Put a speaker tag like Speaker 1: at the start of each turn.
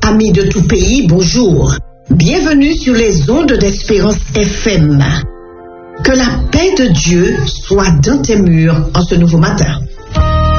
Speaker 1: Amis de tout pays, bonjour. Bienvenue sur les ondes d'Espérance FM. Que la paix de Dieu soit dans tes murs en ce nouveau matin.